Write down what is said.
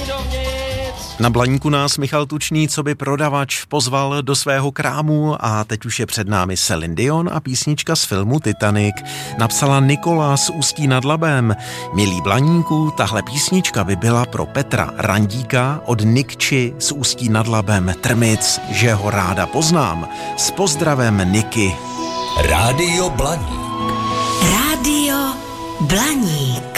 Na Blaníku nás Michal Tučný, co by prodavač, pozval do svého krámu a teď už je před námi Celine Dion a písnička z filmu Titanic. Napsala Nikola z Ústí nad Labem. Milý Blaníku, tahle písnička by byla pro Petra Randíka od Nikči z Ústí nad Labem Trmic, že ho ráda poznám. S pozdravem Niky. Rádio Blaník. Rádio Blaník.